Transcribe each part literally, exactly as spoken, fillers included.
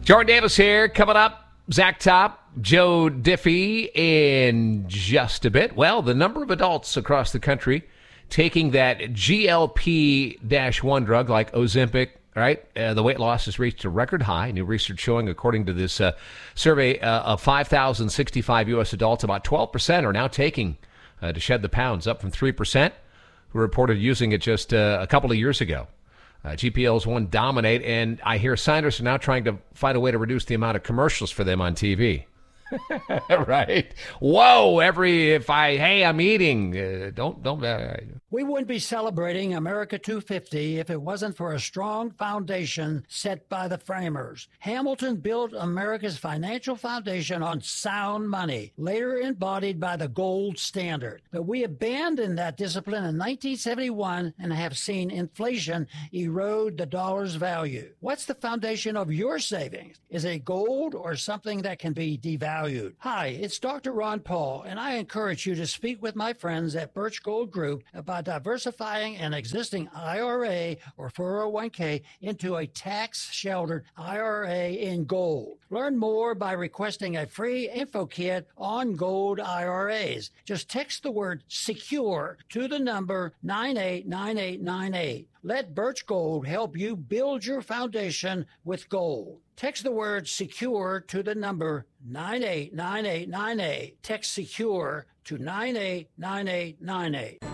Jordan Davis here. Coming up, Zach Top, Joe Diffie in just a bit. Well, the number of adults across the country taking that G L P one drug like Ozempic, right? Uh, the weight loss has reached a record high. New research showing, according to this uh, survey uh, of five thousand sixty-five U S adults, about twelve percent are now taking uh, to shed the pounds, up from three percent who reported using it just uh, a couple of years ago. Uh, G P Ls one dominate, and I hear scientists are now trying to find a way to reduce the amount of commercials for them on T V. Right? Whoa! Every if I hey, I'm eating. Uh, don't don't. Uh, We wouldn't be celebrating America two fifty if it wasn't for a strong foundation set by the framers. Hamilton built America's financial foundation on sound money, later embodied by the gold standard. But we abandoned that discipline in nineteen seventy-one and have seen inflation erode the dollar's value. What's the foundation of your savings? Is it gold or something that can be devalued? Hi, it's Doctor Ron Paul, and I encourage you to speak with my friends at Birch Gold Group about diversifying an existing I R A or four oh one k into a tax-sheltered I R A in gold. Learn more by requesting a free info kit on gold I R As. Just text the word SECURE to the number nine eight nine eight nine eight. Let Birch Gold help you build your foundation with gold. Text the word SECURE to the number nine eight nine eight nine eight. Text SECURE to nine eight nine eight nine eight.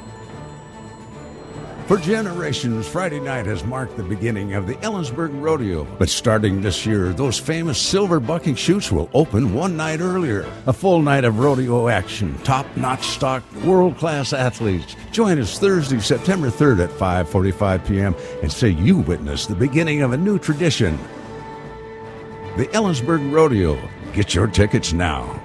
For generations, Friday night has marked the beginning of the Ellensburg Rodeo. But starting this year, those famous silver bucking chutes will open one night earlier. A full night of rodeo action, top-notch stock, world-class athletes. Join us Thursday, September third at five forty-five p.m. and say you witnessed the beginning of a new tradition. The Ellensburg Rodeo. Get your tickets now.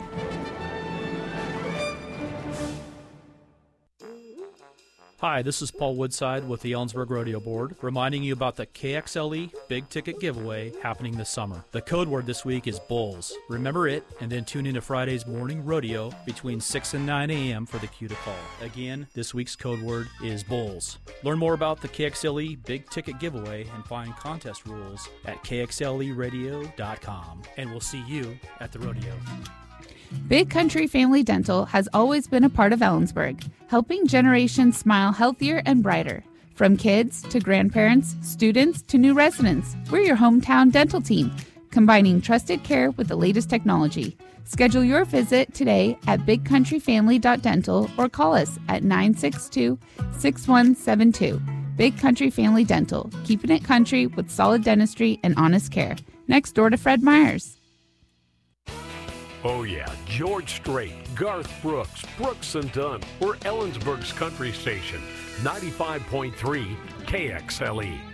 Hi, this is Paul Woodside with the Ellensburg Rodeo Board, reminding you about the K X L E Big Ticket Giveaway happening this summer. The code word this week is Bulls. Remember it, and then tune into Friday's morning rodeo between six and nine a.m. for the cue to call. Again, this week's code word is Bulls. Learn more about the K X L E Big Ticket Giveaway and find contest rules at k x l e radio dot com. And we'll see you at the rodeo. Big Country Family Dental has always been a part of Ellensburg, helping generations smile healthier and brighter. From kids to grandparents, students to new residents, we're your hometown dental team, combining trusted care with the latest technology. Schedule your visit today at big country family dot dental or call us at nine six two, six one seven two. Big Country Family Dental, keeping it country with solid dentistry and honest care. Next door to Fred Meyer's. Oh yeah, George Strait, Garth Brooks, Brooks and Dunn. We're Ellensburg's country station, ninety-five point three K X L E.